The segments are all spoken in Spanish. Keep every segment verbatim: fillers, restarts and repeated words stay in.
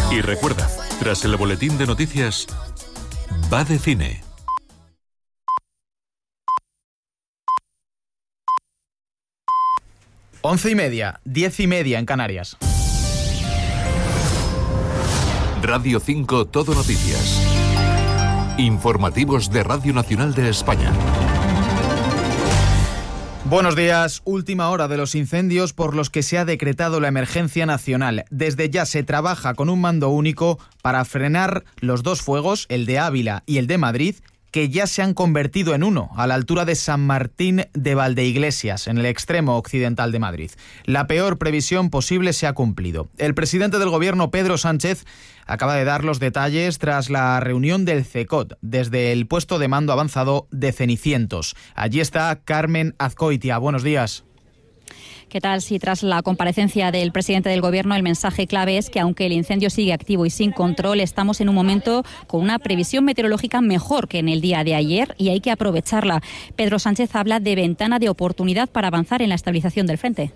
Y recuerda, tras el boletín de noticias, va de cine. Once y media, diez y media en Canarias. Radio cinco Todo Noticias. Informativos de Radio Nacional de España. Buenos días. Última hora de los incendios por los que se ha decretado la emergencia nacional. Desde ya se trabaja con un mando único para frenar los dos fuegos, el de Ávila y el de Madrid, que ya se han convertido en uno, a la altura de San Martín de Valdeiglesias, en el extremo occidental de Madrid. La peor previsión posible se ha cumplido. El presidente del Gobierno, Pedro Sánchez, acaba de dar los detalles tras la reunión del CECOT, desde el puesto de mando avanzado de Cenicientos. Allí está Carmen Azcoitia. Buenos días. ¿Qué tal? Si tras la comparecencia del presidente del Gobierno el mensaje clave es que aunque el incendio sigue activo y sin control, estamos en un momento con una previsión meteorológica mejor que en el día de ayer y hay que aprovecharla. Pedro Sánchez habla de ventana de oportunidad para avanzar en la estabilización del frente.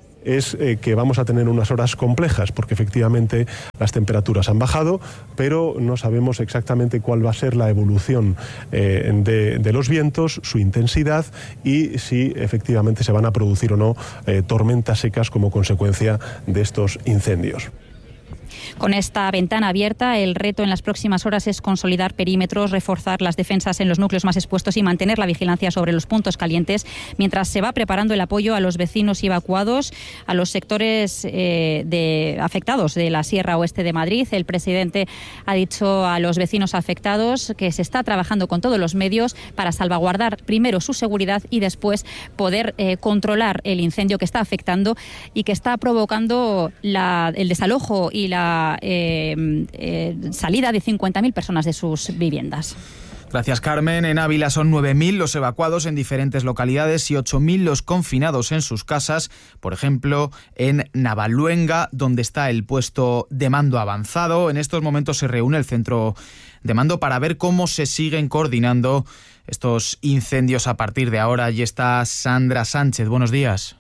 Es eh, que vamos a tener unas horas complejas, porque efectivamente las temperaturas han bajado, pero no sabemos exactamente cuál va a ser la evolución eh, de, de los vientos, su intensidad y si efectivamente se van a producir o no eh, tormentas secas como consecuencia de estos incendios. Con esta ventana abierta, el reto en las próximas horas es consolidar perímetros, reforzar las defensas en los núcleos más expuestos y mantener la vigilancia sobre los puntos calientes, mientras se va preparando el apoyo a los vecinos y evacuados, a los sectores eh, de, afectados de la Sierra Oeste de Madrid. El presidente ha dicho a los vecinos afectados que se está trabajando con todos los medios para salvaguardar primero su seguridad y después poder eh, controlar el incendio que está afectando y que está provocando la, el desalojo y la Eh, eh, salida de cincuenta mil personas de sus viviendas. Gracias, Carmen. En Ávila son nueve mil los evacuados en diferentes localidades y ocho mil los confinados en sus casas. Por ejemplo, en Navaluenga, donde está el puesto de mando avanzado. En estos momentos se reúne el centro de mando para ver cómo se siguen coordinando estos incendios a partir de ahora. Allí está Sandra Sánchez. Buenos días.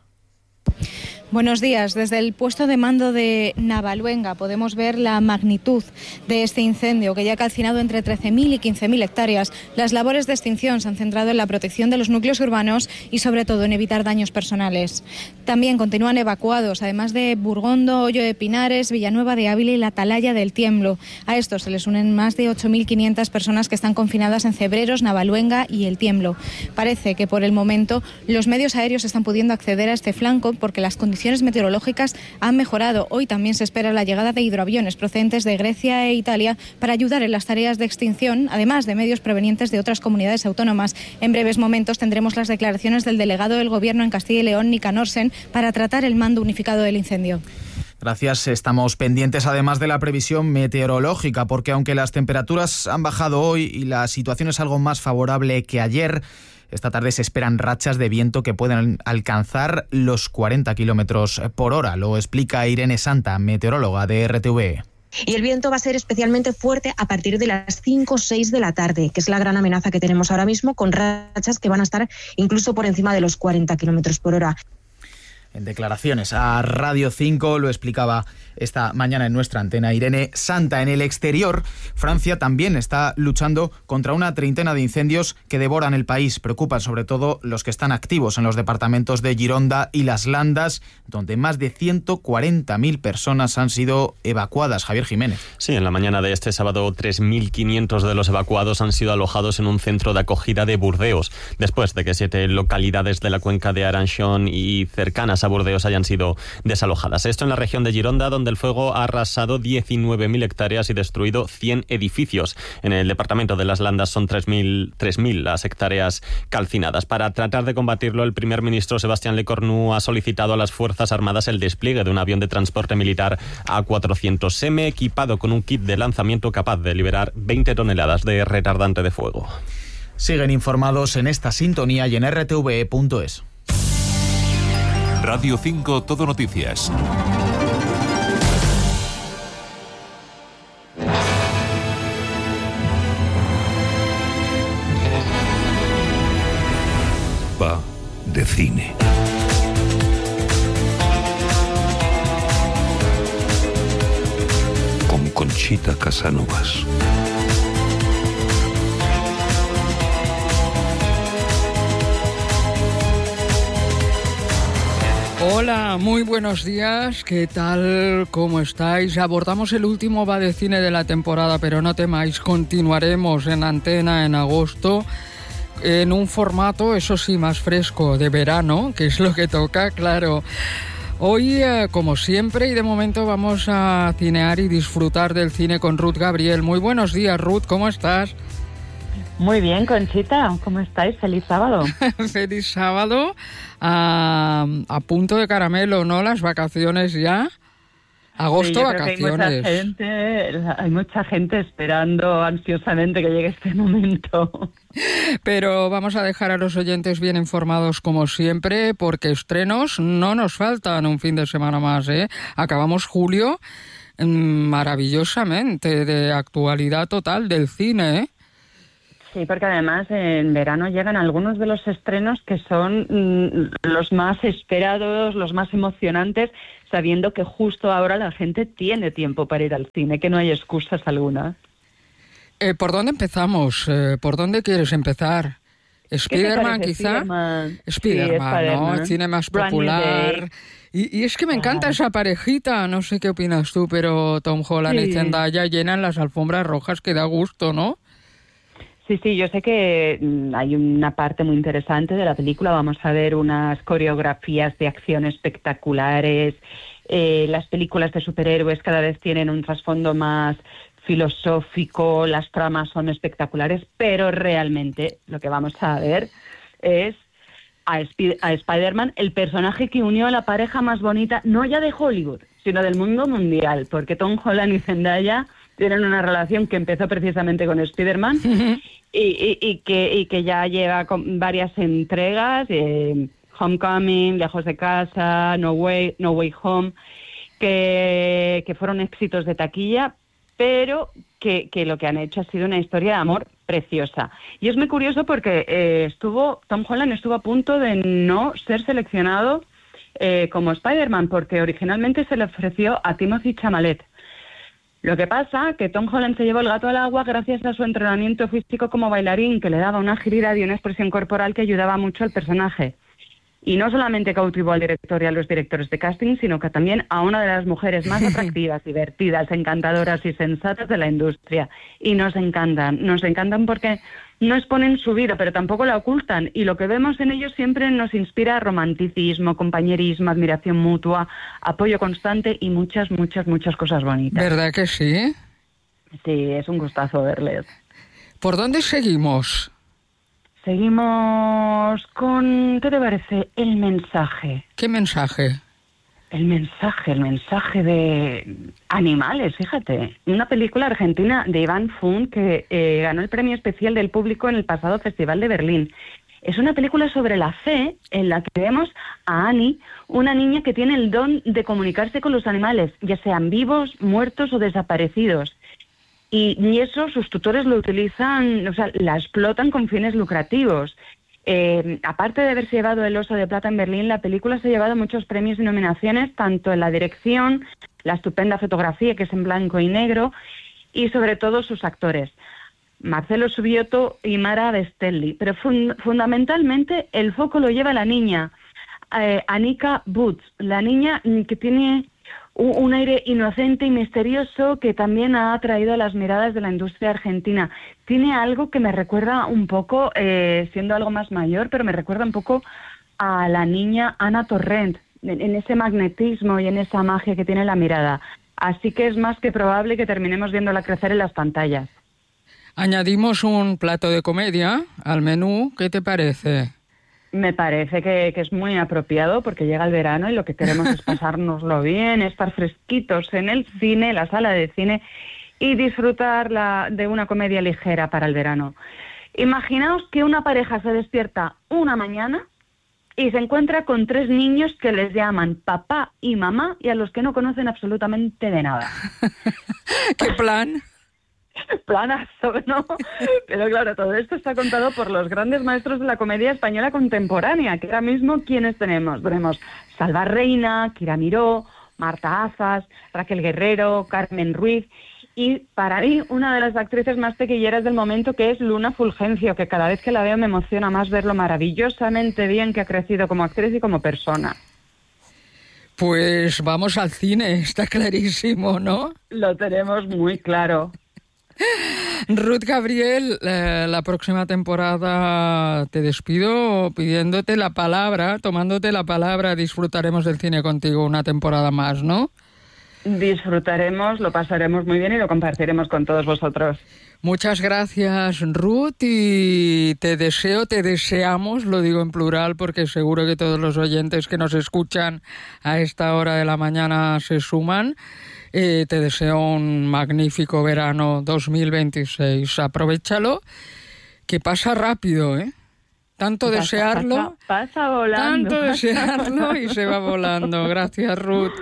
Buenos días. Desde el puesto de mando de Navaluenga podemos ver la magnitud de este incendio que ya ha calcinado entre trece mil y quince mil hectáreas. Las labores de extinción se han centrado en la protección de los núcleos urbanos y sobre todo en evitar daños personales. También continúan evacuados, además de Burgondo, Hoyo de Pinares, Villanueva de Ávila y la Atalaya del Tiemblo. A estos se les unen más de ocho mil quinientas personas que están confinadas en Cebreros, Navaluenga y el Tiemblo. Parece que por el momento los medios aéreos están pudiendo acceder a este flanco porque las condiciones meteorológicas han mejorado. Hoy también se espera la llegada de hidroaviones procedentes de Grecia e Italia para ayudar en las tareas de extinción, además de medios provenientes de otras comunidades autónomas. En breves momentos tendremos las declaraciones del delegado del Gobierno en Castilla y León, Nica Norsen, para tratar el mando unificado del incendio. Gracias. Estamos pendientes además de la previsión meteorológica, porque aunque las temperaturas han bajado hoy y la situación es algo más favorable que ayer, esta tarde se esperan rachas de viento que pueden alcanzar los cuarenta kilómetros por hora. Lo explica Irene Santa, meteoróloga de R T V E. Y el viento va a ser especialmente fuerte a partir de las cinco o seis de la tarde, que es la gran amenaza que tenemos ahora mismo, con rachas que van a estar incluso por encima de los cuarenta kilómetros por hora. En declaraciones a Radio cinco lo explicaba esta mañana en nuestra antena Irene Santa. En el exterior, Francia también está luchando contra una treintena de incendios que devoran el país. Preocupan sobre todo los que están activos en los departamentos de Gironda y Las Landas, donde más de ciento cuarenta mil personas han sido evacuadas. Javier Jiménez. Sí, en la mañana de este sábado, tres mil quinientos de los evacuados han sido alojados en un centro de acogida de Burdeos, después de que siete localidades de la cuenca de Aranchón y cercanas a Burdeos hayan sido desalojadas. Esto en la región de Gironda, donde el fuego ha arrasado diecinueve mil hectáreas y destruido cien edificios. En el departamento de Las Landas son tres mil las hectáreas calcinadas. Para tratar de combatirlo, el primer ministro Sebastián Lecornu ha solicitado a las Fuerzas Armadas el despliegue de un avión de transporte militar A cuatrocientos eme equipado con un kit de lanzamiento capaz de liberar veinte toneladas de retardante de fuego. Siguen informados en esta sintonía y en r t v e punto es. Radio cinco Todo Noticias. Va de cine. Con Conchita Casanovas. Hola, muy buenos días, ¿qué tal? ¿Cómo estáis? Abordamos el último Va de Cine de la temporada, pero no temáis, continuaremos en antena en agosto en un formato, eso sí, más fresco, de verano, que es lo que toca, claro. Hoy, eh, como siempre, y de momento vamos a cinear y disfrutar del cine con Ruth Gabriel. Muy buenos días, Ruth, ¿cómo estás? Muy bien, Conchita, ¿cómo estáis? Feliz sábado. Feliz sábado, a, a punto de caramelo, ¿no? Las vacaciones ya. Agosto, sí, vacaciones. Hay mucha gente, hay mucha gente esperando ansiosamente que llegue este momento. Pero vamos a dejar a los oyentes bien informados como siempre, porque estrenos no nos faltan un fin de semana más, ¿eh? Acabamos julio maravillosamente, de actualidad total del cine, ¿eh? Sí, porque además en verano llegan algunos de los estrenos que son mm, los más esperados, los más emocionantes, sabiendo que justo ahora la gente tiene tiempo para ir al cine, que no hay excusas alguna. Eh, ¿Por dónde empezamos? Eh, ¿Por dónde quieres empezar? ¿Spiderman quizá? Spiderman, Spiderman, sí, ¿no? El cine más popular. Y, y es que me encanta esa parejita, no sé qué opinas tú, pero Tom Holland sí. y Zendaya llenan las alfombras rojas que da gusto, ¿no? Sí, sí, yo sé que hay una parte muy interesante de la película. Vamos a ver unas coreografías de acción espectaculares. Eh, las películas de superhéroes cada vez tienen un trasfondo más filosófico, las tramas son espectaculares, pero realmente lo que vamos a ver es a, Sp- a Spider-Man, el personaje que unió a la pareja más bonita, no ya de Hollywood, sino del mundo mundial, porque Tom Holland y Zendaya tienen una relación que empezó precisamente con Spider-Man y, y, y, que, y que ya lleva con varias entregas, eh, Homecoming, Lejos de Casa, No Way, No Way Home, que, que fueron éxitos de taquilla, pero que, que lo que han hecho ha sido una historia de amor preciosa. Y es muy curioso porque eh, estuvo Tom Holland estuvo a punto de no ser seleccionado eh, como Spider-Man, porque originalmente se le ofreció a Timothée Chalamet. Lo que pasa que Tom Holland se llevó el gato al agua gracias a su entrenamiento físico como bailarín, que le daba una agilidad y una expresión corporal que ayudaba mucho al personaje. Y no solamente cautivó al director y a los directores de casting, sino que también a una de las mujeres más atractivas, divertidas, encantadoras y sensatas de la industria. Y nos encantan, nos encantan porque no exponen su vida, pero tampoco la ocultan. Y lo que vemos en ellos siempre nos inspira romanticismo, compañerismo, admiración mutua, apoyo constante y muchas, muchas, muchas cosas bonitas. ¿Verdad que sí? Sí, es un gustazo verles. ¿Por dónde seguimos? Seguimos con, ¿qué te parece? El mensaje. ¿Qué mensaje? El mensaje, el mensaje de animales, fíjate. Una película argentina de Iván Fun que eh, ganó el premio especial del público en el pasado Festival de Berlín. Es una película sobre la fe en la que vemos a Annie, una niña que tiene el don de comunicarse con los animales, ya sean vivos, muertos o desaparecidos. Y, y eso sus tutores lo utilizan, o sea, la explotan con fines lucrativos. Eh, aparte de haberse llevado el Oso de Plata en Berlín, la película se ha llevado muchos premios y nominaciones, tanto en la dirección, la estupenda fotografía, que es en blanco y negro, y sobre todo sus actores, Marcelo Subioto y Mara Bestelli. Pero fun- fundamentalmente el foco lo lleva la niña, eh, Anika Boots, la niña que tiene un, un aire inocente y misterioso que también ha atraído a las miradas de la industria argentina. Tiene algo que me recuerda un poco, eh, siendo algo más mayor, pero me recuerda un poco a la niña Ana Torrent, en, en ese magnetismo y en esa magia que tiene la mirada. Así que es más que probable que terminemos viéndola crecer en las pantallas. Añadimos un plato de comedia al menú, ¿qué te parece? Me parece que, que es muy apropiado porque llega el verano y lo que queremos es pasárnoslo bien, estar fresquitos en el cine, la sala de cine y disfrutar la, de una comedia ligera para el verano. Imaginaos que una pareja se despierta una mañana y se encuentra con tres niños que les llaman papá y mamá y a los que no conocen absolutamente de nada. ¿Qué plan? Planazo, ¿no? Pero claro, todo esto está contado por los grandes maestros de la comedia española contemporánea, que ahora mismo, ¿quiénes tenemos? Tenemos Salva Reina, Kira Miró, Marta Azas, Raquel Guerrero, Carmen Ruiz, Y para mí, una de las actrices más tequilleras del momento, que es Luna Fulgencio, que cada vez que la veo me emociona más ver lo maravillosamente bien que ha crecido como actriz y como persona. Pues vamos al cine, está clarísimo, ¿no? Lo tenemos muy claro. Ruth Gabriel, eh, la próxima temporada te despido pidiéndote la palabra, tomándote la palabra, disfrutaremos del cine contigo una temporada más, ¿no? Disfrutaremos, lo pasaremos muy bien y lo compartiremos con todos vosotros. Muchas gracias, Ruth, y te deseo, te deseamos, lo digo en plural porque seguro que todos los oyentes que nos escuchan a esta hora de la mañana se suman. Eh, te deseo un magnífico verano dos mil veintiséis. Aprovéchalo, que pasa rápido, ¿eh? Tanto pasa, desearlo, pasa, pasa volando. Tanto desearlo y se va volando. Gracias, Ruth.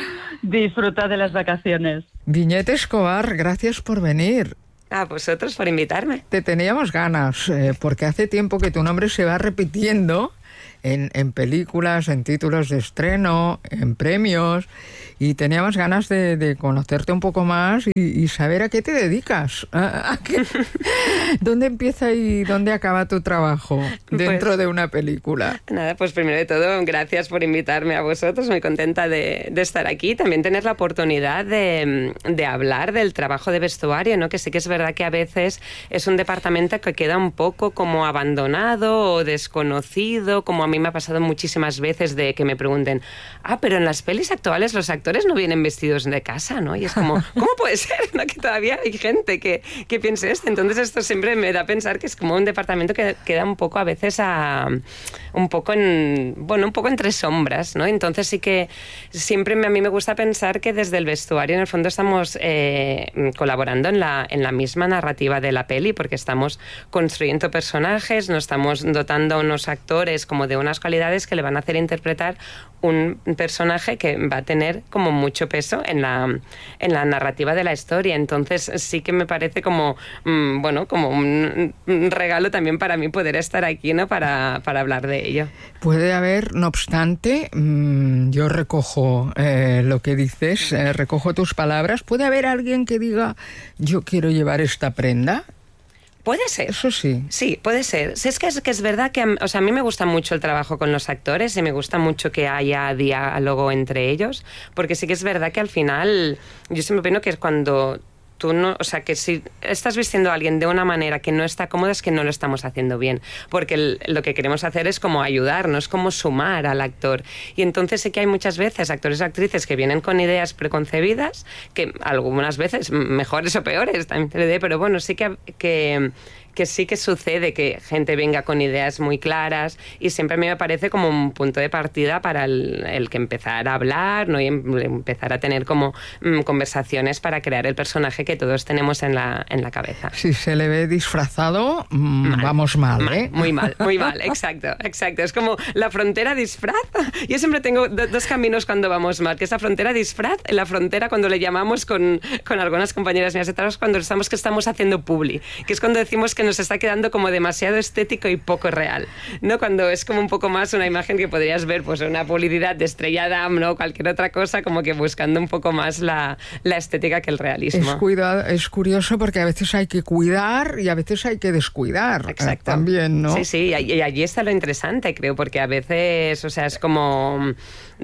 Disfruta de las vacaciones. Viñete Escobar, gracias por venir. A vosotros por invitarme. Te teníamos ganas, eh, porque hace tiempo que tu nombre se va repitiendo en, en películas, en títulos de estreno, en premios, y teníamos ganas de, de conocerte un poco más y, y saber a qué te dedicas. ¿A, a qué, ¿Dónde empieza y dónde acaba tu trabajo dentro pues, de una película? Nada, pues primero de todo, gracias por invitarme a vosotros. Muy contenta de, de estar aquí. También tener la oportunidad de, de hablar del trabajo de vestuario, ¿no? Que sí que es verdad que a veces es un departamento que queda un poco como abandonado o desconocido, como a mí me ha pasado muchísimas veces de que me pregunten, ah, pero en las pelis actuales los actores no vienen vestidos de casa, ¿no? Y es como, ¿cómo puede ser, no? Que todavía hay gente que, que piense esto. Entonces esto siempre me da a pensar que es como un departamento que queda un poco a veces a, un poco en, bueno, un poco entre sombras, ¿no? Entonces sí que siempre me, a mí me gusta pensar que desde el vestuario en el fondo estamos eh, colaborando en la, en la misma narrativa de la peli, porque estamos construyendo personajes, nos estamos dotando a unos actores como de unas cualidades que le van a hacer interpretar un personaje que va a tener como mucho peso en la, en la narrativa de la historia. Entonces sí que me parece como, mmm, bueno, como un, un regalo también para mí poder estar aquí, ¿no? Para, para hablar de ello. Puede haber, no obstante, mmm, yo recojo eh, lo que dices, eh, recojo tus palabras, ¿puede haber alguien que diga, yo quiero llevar esta prenda? Puede ser. Eso sí. Sí, puede ser. Sí, es que es, que es verdad que o sea, a mí me gusta mucho el trabajo con los actores y me gusta mucho que haya diálogo entre ellos, porque sí que es verdad que al final yo siempre opino que es cuando tú no, o sea, que si estás vistiendo a alguien de una manera que no está cómoda es que no lo estamos haciendo bien, porque el, lo que queremos hacer es como ayudarnos, como sumar al actor. Y entonces sí que hay muchas veces actores o actrices que vienen con ideas preconcebidas, que algunas veces mejores o peores, también te lo diré, pero bueno, sí que... que que sí que sucede que gente venga con ideas muy claras y siempre a mí me parece como un punto de partida para el, el que empezar a hablar, ¿no? Y em, empezar a tener como mm, conversaciones para crear el personaje que todos tenemos en la, en la cabeza. Si se le ve disfrazado, mmm, mal, vamos mal, mal, ¿eh? Muy mal, muy mal, exacto, exacto. Es como la frontera disfraz. Yo siempre tengo do, dos caminos cuando vamos mal, que es la frontera disfraz, la frontera cuando le llamamos con, con algunas compañeras mías de trabajo, cuando estamos que estamos haciendo publi, que es cuando decimos que nos está quedando como demasiado estético y poco real, ¿no? Cuando es como un poco más una imagen que podrías ver pues una publicidad de Estrella Damm, ¿no? Cualquier otra cosa, como que buscando un poco más la, la estética que el realismo. Es, cuidado, es curioso porque a veces hay que cuidar y a veces hay que descuidar. Exacto. Eh, también, ¿no? Sí, sí, y allí está lo interesante, creo, porque a veces, o sea, es como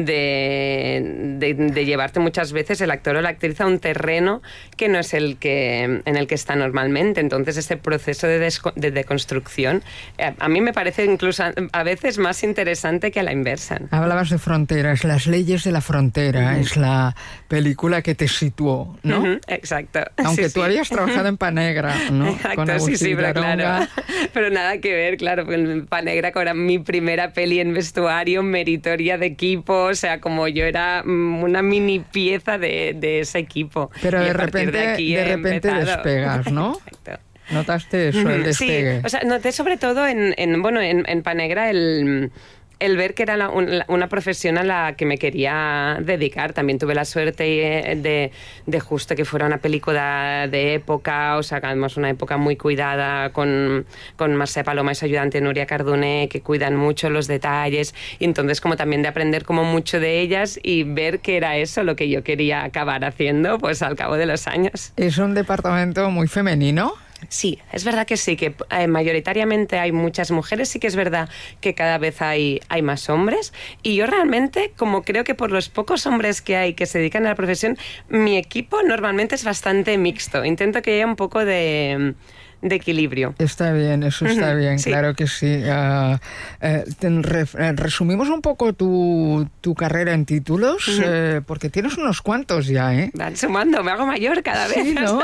de, de, de llevarte muchas veces el actor o la actriz a un terreno que no es el que en el que está normalmente. Entonces ese proceso de, desco, de deconstrucción eh, a mí me parece incluso a, a veces más interesante que a la inversa. Hablabas de fronteras, Las leyes de la frontera, uh-huh. es la película que te situó, ¿no? Uh-huh. Exacto. Aunque sí, tú sí. habías trabajado en Panegra, ¿no? Exacto, sí, sí, pero claro. Pero nada que ver, claro, en Panegra, que era mi primera peli en vestuario, meritoria de equipo, o sea, como yo era una mini pieza de, de ese equipo. Pero de repente, de, aquí de repente despegas, ¿no? Exacto. ¿Notaste eso, el despegue? Sí, o sea, noté sobre todo en, en bueno, en, en Panegra el... el ver que era la, un, una profesión a la que me quería dedicar. También tuve la suerte de, de justo que fuera una película de época, o sea, además una época muy cuidada, con, con Mercè Paloma y su ayudante Núria Cardoner, que cuidan mucho los detalles, y entonces como también de aprender como mucho de ellas y ver que era eso lo que yo quería acabar haciendo, pues al cabo de los años. ¿Es un departamento muy femenino? Sí, es verdad que sí, que eh, mayoritariamente hay muchas mujeres, sí que es verdad que cada vez hay, hay más hombres, y yo realmente, como creo que por los pocos hombres que hay que se dedican a la profesión, mi equipo normalmente es bastante mixto. Intento que haya un poco de... de equilibrio. Está bien, eso está bien, sí. Claro que sí. Uh, eh, re, resumimos un poco tu, tu carrera en títulos, uh-huh. eh, porque tienes unos cuantos ya, ¿eh? Van sumando, me hago mayor cada vez. Sí, ¿no?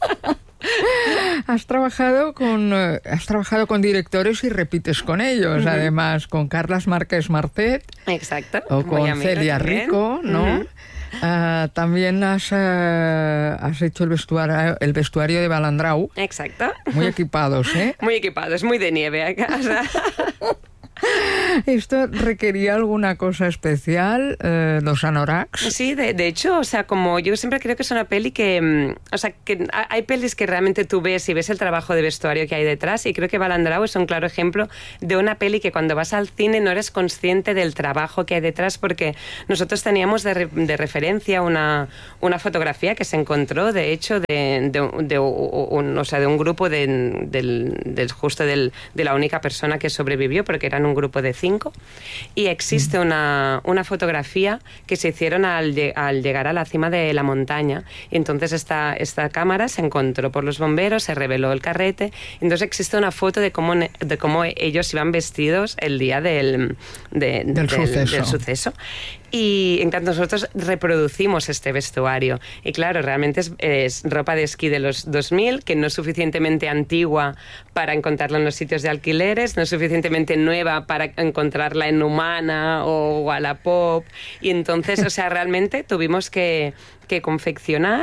Has trabajado con uh, has trabajado con directores y repites con ellos, uh-huh. además con Carles Márquez Marcet. Exacto. O con Celia también. Rico, ¿no? Uh-huh. Uh, también has, uh, has hecho el vestuario, el vestuario de Balandrau. Exacto. Muy equipados, ¿eh? Muy equipados, muy de nieve acá. O sea. ¿Esto requería alguna cosa especial, eh, los anoraks? Sí, de, de hecho, o sea, como yo siempre creo que es una peli que... O sea, que hay pelis que realmente tú ves y ves el trabajo de vestuario que hay detrás, y creo que Balandrau es un claro ejemplo de una peli que cuando vas al cine no eres consciente del trabajo que hay detrás, porque nosotros teníamos de, re, de referencia una, una fotografía que se encontró, de hecho, de, de, de, un, o sea, de un grupo de, del, del, justo del, de la única persona que sobrevivió, porque eran un grupo de cinco, y existe una, una fotografía que se hicieron al, al llegar a la cima de la montaña, y entonces esta, esta cámara se encontró por los bomberos, se reveló el carrete, entonces existe una foto de cómo, de cómo ellos iban vestidos el día del, de, del, del, suceso. del suceso. Y en cuanto nosotros reproducimos este vestuario, y claro, realmente es, es ropa de esquí de los dos mil, que no es suficientemente antigua para encontrarla en los sitios de alquileres, no es suficientemente nueva para encontrarla en Humana o Wallapop, y entonces, o sea, realmente tuvimos que que confeccionar,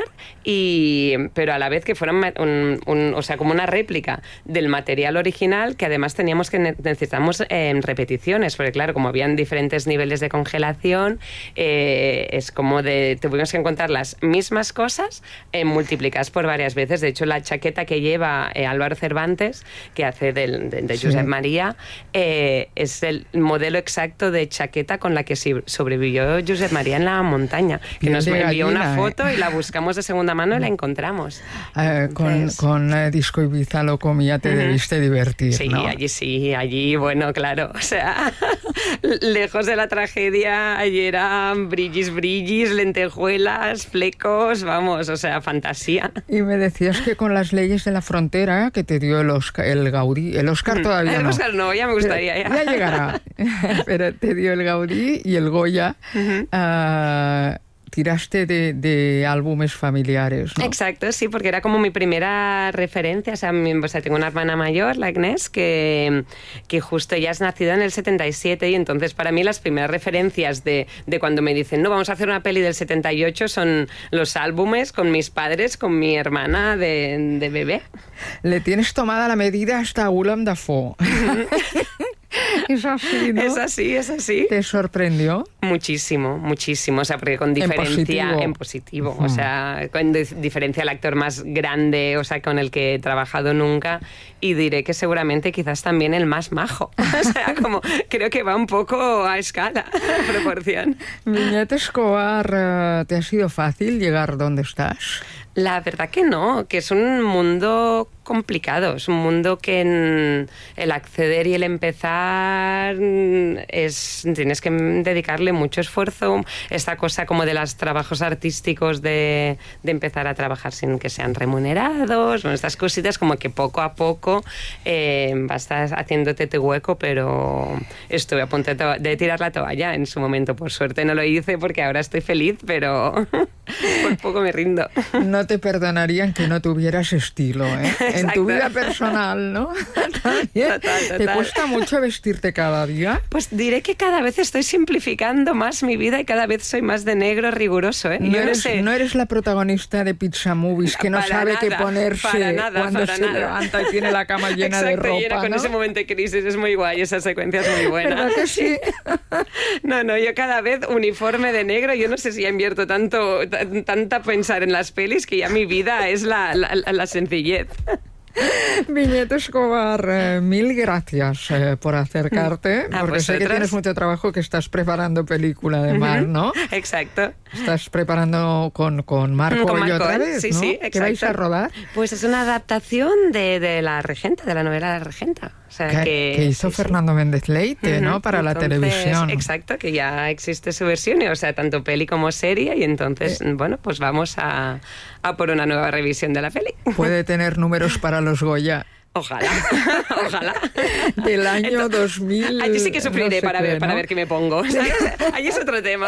y pero a la vez que fuera un, un, o sea, como una réplica del material original, que además teníamos que necesitamos eh, repeticiones, porque claro, como habían diferentes niveles de congelación, eh, es como de tuvimos que encontrar las mismas cosas eh, multiplicadas por varias veces. De hecho, la chaqueta que lleva eh, Álvaro Cervantes, que hace del, de, de Josep sí. María, eh, es el modelo exacto de chaqueta con la que sobrevivió Josep María en la montaña, que nos envió una foto y la buscamos de segunda mano y la encontramos. Eh, con con eh, Disco Ibiza lo comía, te uh-huh. debiste divertir, sí, ¿no? allí sí, allí, bueno, claro, o sea, lejos de la tragedia, allí eran brillis, brillis, lentejuelas, flecos, vamos, o sea, fantasía. Y me decías que con las leyes de la frontera que te dio el Oscar, el Gaudí, el Oscar todavía el no. El Oscar no, ya me gustaría. Ya, ya llegará, pero te dio el Gaudí y el Goya. Uh-huh. Uh, tiraste de, de álbumes familiares, ¿no? Exacto, sí, porque era como mi primera referencia. O sea, mi, o sea tengo una hermana mayor, la Agnès, que, que justo ya es nacida en el setenta y siete, y entonces para mí las primeras referencias de, de cuando me dicen, no, vamos a hacer una peli del setenta y ocho, son los álbumes con mis padres, con mi hermana de, de bebé. Le tienes tomada la medida hasta Willem Dafoe. Es así, ¿no? Es así, es así. ¿Te sorprendió? Muchísimo, muchísimo. O sea, porque con diferencia... En positivo. En positivo. Uh-huh. O sea, con diferencia al actor más grande, o sea, con el que he trabajado nunca. Y diré que seguramente quizás también el más majo. O sea, como creo que va un poco a escala, a proporción. Viñet Escobar, ¿te ha sido fácil llegar donde estás? La verdad que no, que es un mundo complicado, es un mundo que en el acceder y el empezar es tienes que dedicarle mucho esfuerzo, esta cosa como de los trabajos artísticos de, de empezar a trabajar sin que sean remunerados, bueno, estas cositas como que poco a poco eh, vas haciéndote tu hueco, pero estuve a punto de, de tirar la toalla en su momento, por suerte no lo hice porque ahora estoy feliz, pero por poco me rindo. No no te perdonarían que no tuvieras estilo, ¿eh? En tu vida personal, ¿no? Total, total. ¿Te cuesta mucho vestirte cada día? Pues diré que cada vez estoy simplificando más mi vida y cada vez soy más de negro riguroso, ¿eh? No, Yo eres, no sé. no eres la protagonista de Pizza Movies que no para sabe nada, qué ponerse para nada, cuando para se nada. levanta y tiene la cama llena Exacto, de ropa, llena con ¿no? ese momento de crisis. Es muy guay, esa secuencia es muy buena. ¿Verdad que sí? No, no, yo cada vez uniforme de negro. Yo no sé si ya invierto tanto, t- tanta pensar en las pelis que ya mi vida es la, la, la sencillez. Viñeta Escobar, eh, mil gracias eh, por acercarte, A porque sé que vosotros. tienes mucho trabajo, que estás preparando película además, ¿no? Exacto. Estás preparando con, con Marco Con y Marco, otra ¿eh? vez, Sí, ¿no? sí, ¿Qué exacto. vais a rodar? Pues es una adaptación de, de La Regenta, de la novela La Regenta. O sea, Que, que, que hizo sí, sí. Fernando Méndez Leite, ¿no? Ujú. Para la Entonces, televisión. Exacto, que ya existe su versión, o sea, tanto peli como serie, y entonces, Eh. bueno, pues vamos a, a por una nueva revisión de la peli. Puede tener números para los Goya. Ojalá, ojalá. Del año Entonces, dos mil. allí sí que sufriré no sé para, qué, ver, para ¿no? ver qué me pongo, ¿sabes? Allí es otro tema.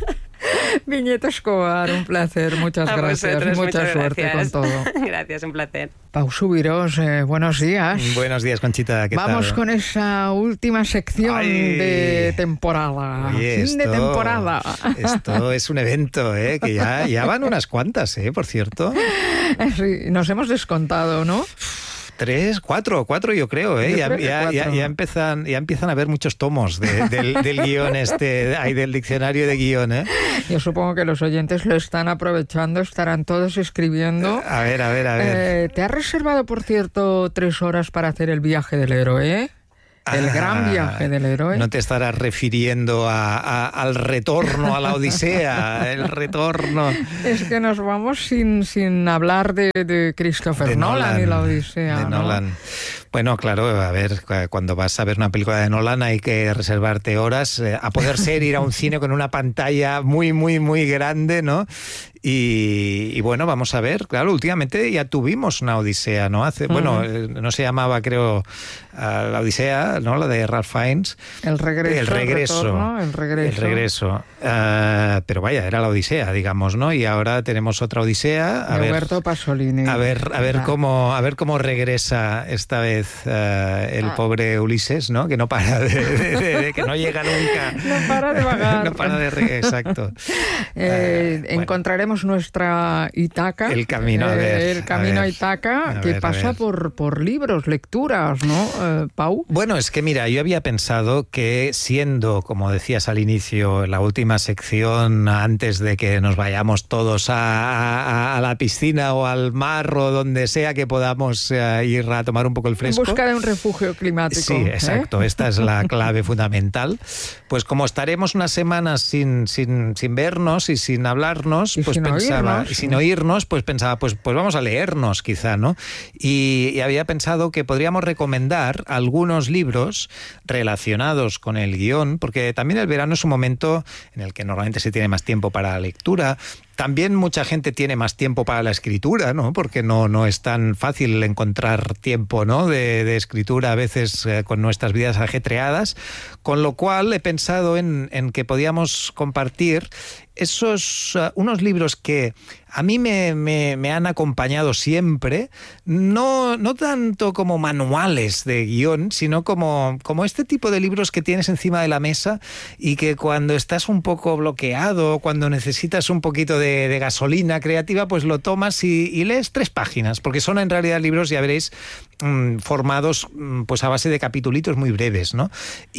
Viñeta Escobar, un placer, muchas A gracias. vosotros, Mucha muchas suerte gracias. con todo. Gracias, un placer. Pau Subirós, eh, buenos días. Buenos días, Conchita, ¿qué Vamos tal? con esa última sección Ay. de temporada. Oye, fin de esto- temporada. Esto es un evento, ¿eh? Que ya, ya van unas cuantas, ¿eh? Por cierto. Sí, nos hemos descontado, ¿no? Tres, cuatro, cuatro yo creo, ¿eh? Yo Ya, creo que ya- ya- cuatro. ya empiezan, ya empiezan a haber muchos tomos de- del, del guión este, hay del diccionario de guión, ¿eh? Yo supongo que los oyentes lo están aprovechando, estarán todos escribiendo. A ver, a ver, a ver. Eh, ¿Te has reservado, por cierto, tres horas para hacer el viaje del héroe? El Ah, gran viaje del héroe. No te estarás refiriendo a- a- al retorno a la Odisea, el retorno. Es que nos vamos sin, sin hablar de, de Christopher De Nolan, y la Nolan, Odisea. de ¿no? Nolan. Bueno, claro, a ver, cu- cuando vas a ver una película de Nolan hay que reservarte horas, eh, a poder ser ir a un cine con una pantalla muy, muy, muy grande, ¿no? Y, y bueno, vamos a ver, claro, últimamente ya tuvimos una Odisea, ¿no? Hace, Ujú. bueno, eh, no se llamaba, creo, ah, la Odisea, ¿no? La de Ralph Fiennes. El regreso. El regreso. retorno, el regreso. El regreso. Ah, pero vaya, era la Odisea, digamos, ¿no? Y ahora tenemos otra Odisea. A De ver, Huberto Pasolini. a ver, a ver Va. cómo, a ver cómo regresa esta vez eh, el Ah. pobre Ulises, ¿no? Que no para de, de- de- de- que no llega nunca. No para de vagar. No para de re- exacto. Eh, Eh, bueno. encontraremos nuestra Itaca. El camino, a eh, ver, El camino a a ver. Itaca, A que ver, a pasa ver. por, por libros, lecturas, ¿no, eh, Pau? Bueno, es que mira, yo había pensado que siendo, como decías al inicio, la última sección antes de que nos vayamos todos a, a- a la piscina o al mar o donde sea que podamos eh, ir a tomar un poco el En fresco. busca de un refugio climático. Sí, ¿eh? exacto. Esta es la clave fundamental. Pues como estaremos unas semanas sin, sin, sin vernos y sin hablarnos, Y pues sin pensaba, oírnos. y sin oírnos, pues pensaba, pues, pues vamos a leernos quizá, ¿no? Y, y había pensado que podríamos recomendar algunos libros relacionados con el guión, porque también el verano es un momento en el que normalmente se tiene más tiempo para la lectura. También mucha gente tiene más tiempo para la escritura, ¿no? Porque no, no es tan fácil encontrar tiempo, ¿no? de, de escritura a veces eh, con nuestras vidas ajetreadas. Con lo cual he pensado en, en que podíamos compartir esos uh, unos libros que a mí me, me, me han acompañado siempre, no, no tanto como manuales de guión, sino como, como este tipo de libros que tienes encima de la mesa y que cuando estás un poco bloqueado, cuando necesitas un poquito de, de gasolina creativa, pues lo tomas y, y lees tres páginas, porque son en realidad libros, ya veréis, mmm, formados mmm, pues a base de capitulitos muy breves, ¿no?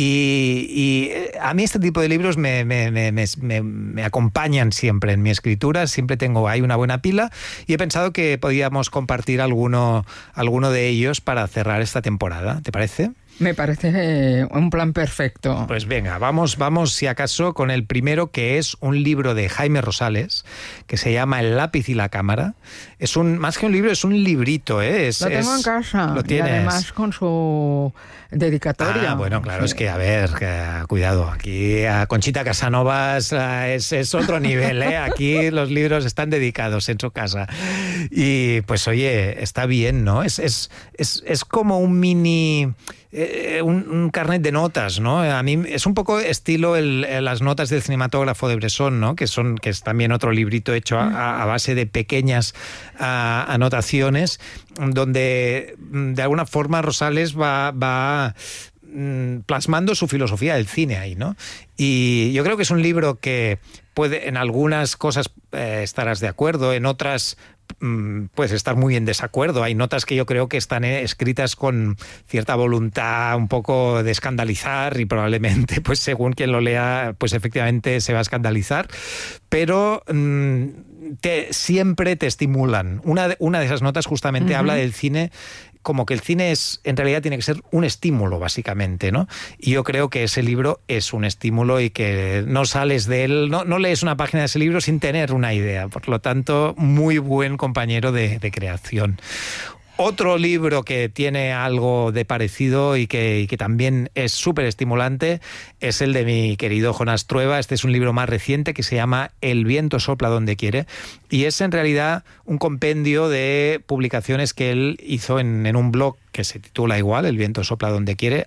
Y, y a mí este tipo de libros me, me, me, me, me, me acompañan siempre en mi escritura, siempre tengo ahí una buena pila y he pensado que podíamos compartir alguno, alguno de ellos para cerrar esta temporada. ¿Te parece? Me parece eh, un plan perfecto. Pues venga, vamos, vamos si acaso con el primero, que es un libro de Jaime Rosales, que se llama El lápiz y la cámara. Es un, más que un libro, es un librito, ¿eh? Es, Lo tengo es- en casa. Lo tienes. Y además con su dedicatoria. Ah, bueno, claro, Sí. es que, a ver, que, cuidado, aquí a Conchita Casanovas eh, es, es otro nivel, ¿eh? Aquí los libros están dedicados en su casa. Y pues oye, está bien, ¿no? Es, es, es, es como un mini... eh, un, un carnet de notas, ¿no? A mí es un poco estilo el, las notas del cinematógrafo de Bresson, ¿no? Que son que es también otro librito hecho a, a base de pequeñas a, anotaciones, donde de alguna forma Rosales va, va plasmando su filosofía del cine ahí, ¿no? Y yo creo que es un libro que puede, en algunas cosas eh, estarás de acuerdo, en otras mm, puedes estar muy en desacuerdo. Hay notas que yo creo que están eh, escritas con cierta voluntad un poco de escandalizar y probablemente, pues según quien lo lea, pues efectivamente se va a escandalizar, pero mm, te, siempre te estimulan. Una de, una de esas notas justamente uh-huh. habla del cine como que el cine es, en realidad tiene que ser un estímulo, básicamente, ¿no? Y yo creo que ese libro es un estímulo y que no sales de él, no, no lees una página de ese libro sin tener una idea. Por lo tanto, muy buen compañero de, de creación. Otro libro que tiene algo de parecido y que, y que también es súper estimulante es el de mi querido Jonás Trueba. Este es un libro más reciente que se llama El viento sopla donde quiere y es en realidad un compendio de publicaciones que él hizo en, en un blog que se titula igual, El viento sopla donde quiere,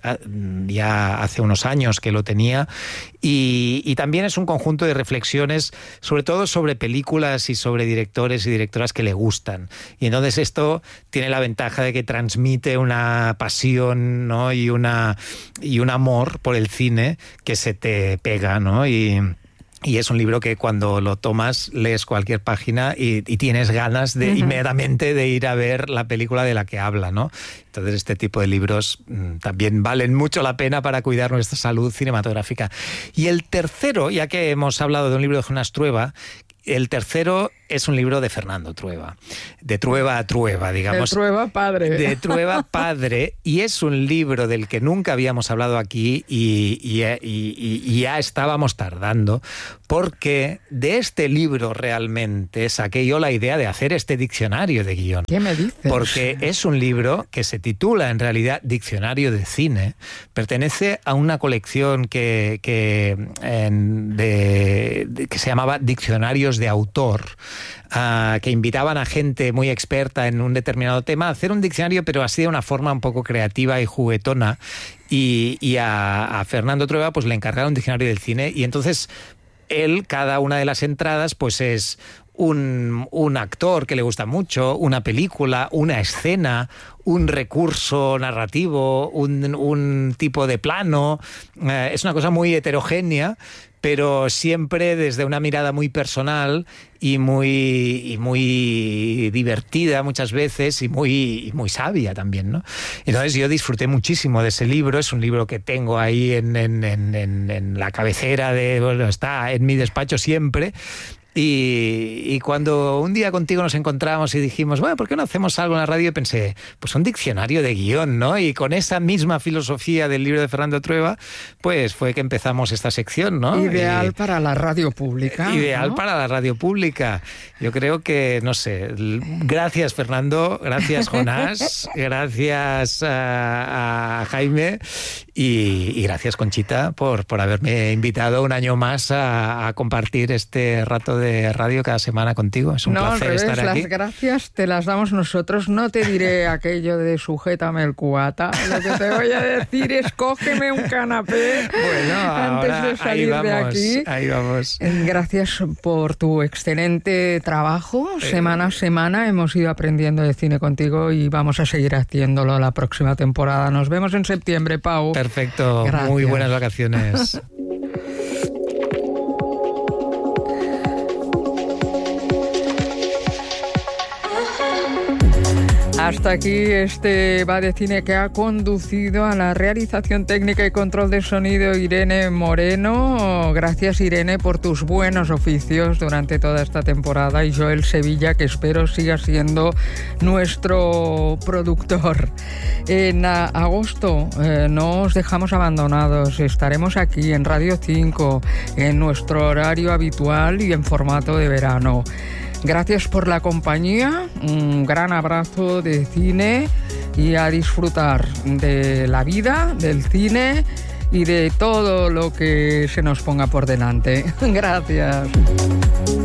ya hace unos años que lo tenía, y, y también es un conjunto de reflexiones, sobre todo sobre películas y sobre directores y directoras que le gustan. Y entonces esto tiene la ventaja de que transmite una pasión, ¿no? y, una, y un amor por el cine que se te pega, ¿no? Y... Y es un libro que cuando lo tomas, lees cualquier página y, y tienes ganas de uh-huh. inmediatamente de ir a ver la película de la que habla, ¿no? Entonces este tipo de libros mmm, también valen mucho la pena para cuidar nuestra salud cinematográfica. Y el tercero, ya que hemos hablado de un libro de Jonás Trueba, el tercero es un libro de Fernando Trueba, de Trueba a Trueba, digamos. De Trueba padre. De Trueba padre, y es un libro del que nunca habíamos hablado aquí y, y, y, y ya estábamos tardando, porque de este libro realmente saqué yo la idea de hacer este diccionario de guión. ¿Qué me dices? Porque es un libro que se titula en realidad Diccionario de Cine, pertenece a una colección que, que, en, de, de, que se llamaba Diccionarios de Autor, Uh, que invitaban a gente muy experta en un determinado tema a hacer un diccionario, pero así de una forma un poco creativa y juguetona. Y, y a, a Fernando Trueba pues le encargaron un diccionario del cine, y entonces él, cada una de las entradas, pues es un, un actor que le gusta mucho, una película, una escena, un recurso narrativo, un, un tipo de plano. Uh, es una cosa muy heterogénea, pero siempre desde una mirada muy personal y muy, y muy divertida muchas veces y muy, y muy sabia también, ¿no? Entonces yo disfruté muchísimo de ese libro. Es un libro que tengo ahí en, en, en, en la cabecera, de, bueno, está en mi despacho siempre. Y, y cuando un día contigo nos encontramos y dijimos, bueno, ¿por qué no hacemos algo en la radio? Y pensé, pues un diccionario de guión, ¿no? Y con esa misma filosofía del libro de Fernando Trueba, pues fue que empezamos esta sección, ¿no? Ideal y, para la radio pública. Ideal, ¿no? Para la radio pública. Yo creo que, no sé, gracias Fernando, gracias Jonás, gracias a, a Jaime y, y gracias Conchita por, por haberme invitado un año más a, a compartir este rato de de radio cada semana contigo. Es un no, placer al revés, estar aquí. Las gracias te las damos nosotros. No te diré aquello de sujétame el cubata. Lo que te voy a decir es cógeme un canapé bueno, antes ahora, de salir ahí vamos, de aquí. Ahí vamos. Gracias por tu excelente trabajo. Eh, semana a semana hemos ido aprendiendo de cine contigo y vamos a seguir haciéndolo la próxima temporada. Nos vemos en septiembre, Pau. Perfecto. Gracias. Muy buenas vacaciones. Hasta aquí este Va de Cine, que ha conducido a la realización técnica y control de sonido Irene Moreno. Gracias, Irene, por tus buenos oficios durante toda esta temporada, y Joel Sevilla, que espero siga siendo nuestro productor. En agosto eh, no os dejamos abandonados. Estaremos aquí en Radio cinco, en nuestro horario habitual y en formato de verano. Gracias por la compañía, un gran abrazo de cine y a disfrutar de la vida, del cine y de todo lo que se nos ponga por delante. Gracias.